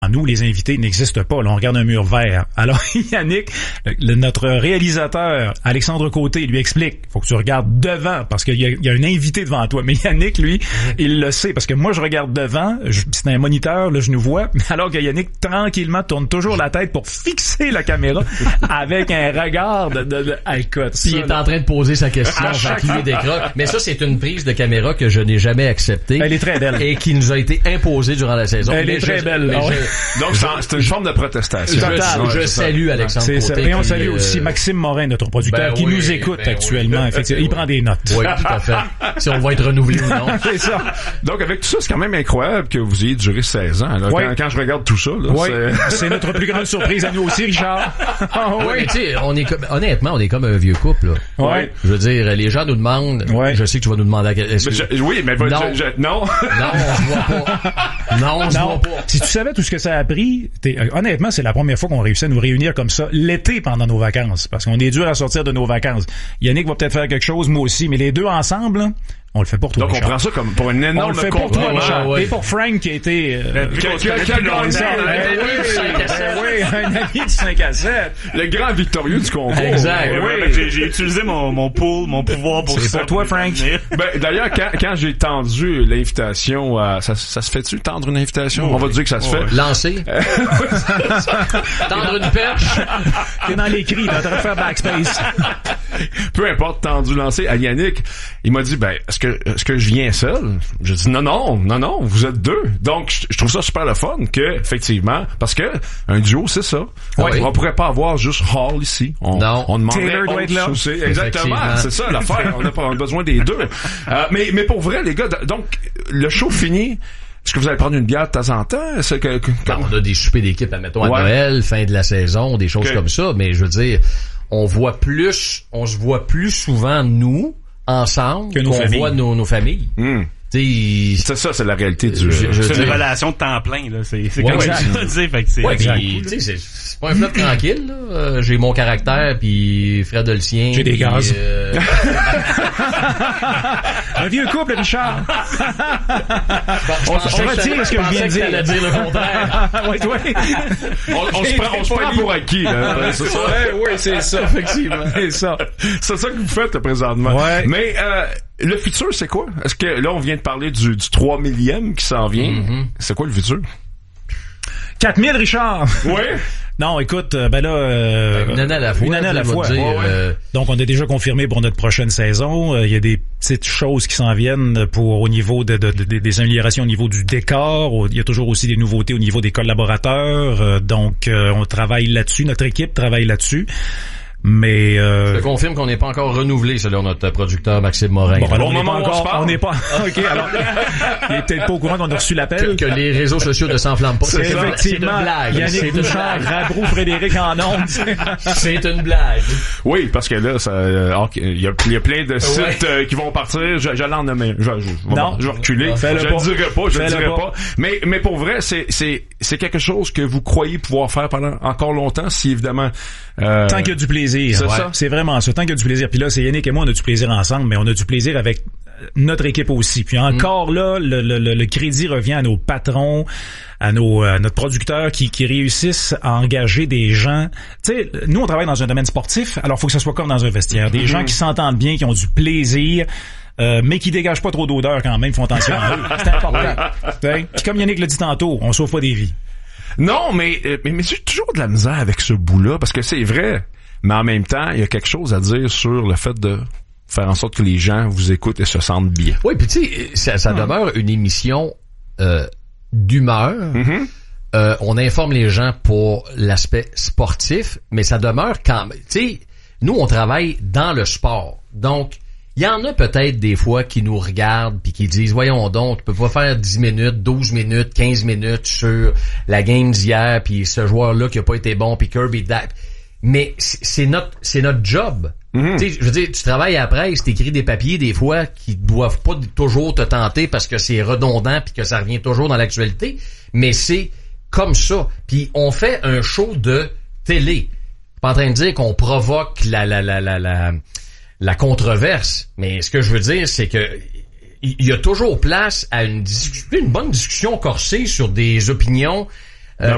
nous, les invités n'existent pas. Là, on regarde un mur vert. Alors, Yannick, notre réalisateur, Alexandre Côté, lui explique, faut que tu regardes devant, parce qu'il y a un invité devant toi. Mais Yannick, lui, il le sait, parce que moi, je regarde devant, c'est un moniteur, là, je nous vois, alors que Yannick, tranquillement, tourne toujours la tête pour fixer la caméra avec un regard écoute, puis il est en train de poser sa question, il décroche. Mais ça, c'est une prise de caméra que je n'ai jamais acceptée. Elle est très belle. Et qui nous a été imposée durant la saison. Elle est très belle. Donc, c'est une forme de protestation. Je salue Alexandre Côté. Et on salue aussi Maxime Morin, notre producteur, qui nous écoute actuellement. Effectivement, il prend des notes. Oui, tout à fait. Si on va être renouvelé ou non. C'est ça. Donc, avec tout ça, c'est quand même incroyable que vous ayez duré 16 ans. Alors, quand je regarde tout ça, là, c'est notre plus grande surprise à nous aussi, Richard. Oui, tu sais, honnêtement, on est comme un vieux couple, là. Ouais. Je veux dire, les gens nous demandent, je sais que tu vas nous demander oui, mais non. Non, on se voit pas. Non, on se voit pas. Si tu savais tout ce que ça a pris, honnêtement, c'est la première fois qu'on réussit à nous réunir comme ça l'été pendant nos vacances. Parce qu'on est dur à sortir de nos vacances. Yannick va peut-être faire quelque chose, moi aussi, mais les deux ensemble, on le fait pour toi. Donc, on prend ça comme pour une énorme on le fait pour toi, Richard. Et pour Frank qui a été... qui a gagné ça. Oui, un ami du 5 à 7. Le grand victorieux du concours. Exact. Oui. J'ai utilisé mon pouvoir pour ça. C'est pour toi, Frank. D'ailleurs, quand j'ai tendu l'invitation, ça se fait-tu, tendre une invitation? On va dire que ça se fait. Lancer. Tendre une perche. T'es dans les cris, là, t'aurais de faire backspace. Peu importe, tendu, lancé. À Yannick, il m'a dit, est-ce que je viens seul? J'ai dit, non, vous êtes deux. Donc, je trouve ça super le fun que, effectivement, parce que un duo, c'est ça. Oui. On pourrait pas avoir juste Hall ici. On demandait Taylor doit être là. Exactement, c'est ça l'affaire. On a besoin des deux. Mais pour vrai, les gars, donc, le show fini. Est-ce que vous allez prendre une bière de temps en temps? On a des soupers d'équipe, admettons, à Noël, fin de la saison, des choses comme ça, mais je veux dire, on se voit plus souvent, nous, ensemble, que qu'on voit nos familles. C'est ça, c'est la réalité du jeu. C'est une relation de temps plein, là. C'est comme ça, tu sais, fait que c'est... Ouais, puis, c'est pas un flot tranquille, là. J'ai mon caractère, puis Fred a le sien. J'ai des gaz. Un vieux couple, Richard. On retire ce que je viens de dire. T'allais dire le contraire. On se prend pour acquis, là. C'est ça. Oui, c'est ça, effectivement. C'est ça que vous faites, présentement. Ouais. Mais, le futur, c'est quoi? Est-ce que, là, on vient de parler du 3 millième qui s'en vient. C'est quoi le futur? 4000, Richard! Oui! Non, écoute, une année à la fois. Une année à la fois. Donc, on a déjà confirmé pour notre prochaine saison. Il y a des petites choses qui s'en viennent au niveau des améliorations au niveau du décor. Il y a toujours aussi des nouveautés au niveau des collaborateurs. Donc, on travaille là-dessus. Notre équipe travaille là-dessus. Mais je te confirme qu'on n'est pas encore renouvelé selon notre producteur Maxime Morin. Bon, alors on n'est pas OK, alors il est peut-être pas au courant qu'on a reçu l'appel que les réseaux sociaux ne s'enflamment pas. C'est effectivement une blague. Yannick Bouchard, Rabrou, Frédéric en ondes. C'est une blague. Oui, parce que là il y a plein de sites qui vont partir, je l'en nommer. Je vais reculer. Je le dirai pas. Mais pour vrai, c'est quelque chose que vous croyez pouvoir faire pendant encore longtemps si évidemment tant qu'il y a du plaisir. C'est ça. C'est vraiment ça. Tant qu'il y a du plaisir. Puis là, c'est Yannick et moi, on a du plaisir ensemble, mais on a du plaisir avec notre équipe aussi. Puis encore là, le crédit revient à nos patrons, à notre producteur qui réussissent à engager des gens. Tu sais, nous, on travaille dans un domaine sportif, alors faut que ça soit comme dans un vestiaire. Des gens qui s'entendent bien, qui ont du plaisir, mais qui dégagent pas trop d'odeur quand même, font attention à eux. C'est important. Puis comme Yannick l'a dit tantôt, on sauve pas des vies. Non, mais j'ai toujours de la misère avec ce bout-là, parce que c'est vrai. Mais en même temps, il y a quelque chose à dire sur le fait de faire en sorte que les gens vous écoutent et se sentent bien. Oui, puis tu sais, ça demeure une émission d'humeur. On informe les gens pour l'aspect sportif, mais ça demeure quand même... Tu sais, nous, on travaille dans le sport. Donc, il y en a peut-être des fois qui nous regardent puis qui disent, voyons donc, tu peux pas faire 10 minutes, 12 minutes, 15 minutes sur la game d'hier puis ce joueur-là qui a pas été bon puis Kirby that. Mais c'est notre job. Tu sais, je veux dire, tu travailles à la presse, t'écris des papiers des fois qui doivent pas toujours te tenter parce que c'est redondant puis que ça revient toujours dans l'actualité, mais c'est comme ça. Puis on fait un show de télé. Je suis pas en train de dire qu'on provoque la controverse, mais ce que je veux dire, c'est que il y a toujours place à une bonne discussion corsée sur des opinions